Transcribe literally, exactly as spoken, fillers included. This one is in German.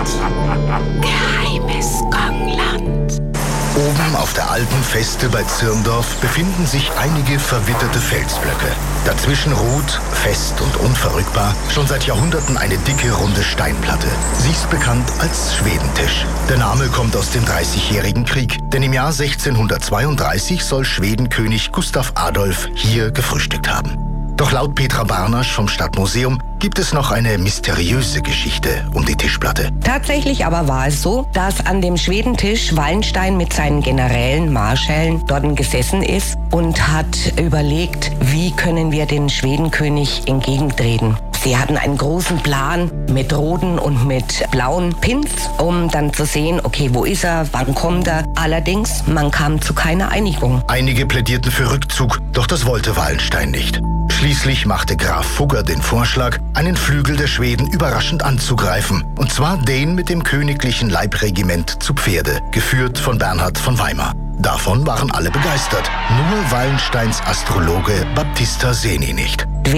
Geheimes Gongland. Oben auf der alten Feste bei Zirndorf befinden sich einige verwitterte Felsblöcke. Dazwischen ruht, fest und unverrückbar, schon seit Jahrhunderten eine dicke, runde Steinplatte. Sie ist bekannt als Schwedentisch. Der Name kommt aus dem Dreißigjährigen Krieg, denn im Jahr sechzehnhundertzweiunddreißig soll Schwedenkönig Gustav Adolf hier gefrühstückt haben. Doch laut Petra Barnasch vom Stadtmuseum gibt es noch eine mysteriöse Geschichte um die Tischplatte. Tatsächlich aber war es so, dass an dem Schwedentisch Wallenstein mit seinen Generälen, Marschällen dort gesessen ist und hat überlegt, wie können wir den Schwedenkönig entgegentreten. Sie hatten einen großen Plan mit roten und mit blauen Pins, um dann zu sehen, okay, wo ist er, wann kommt er. Allerdings, man kam zu keiner Einigung. Einige plädierten für Rückzug, doch das wollte Wallenstein nicht. Schließlich machte Graf Fugger den Vorschlag, einen Flügel der Schweden überraschend anzugreifen. Und zwar den mit dem königlichen Leibregiment zu Pferde, geführt von Bernhard von Weimar. Davon waren alle begeistert. Nur Wallensteins Astrologe Baptista Seni nicht.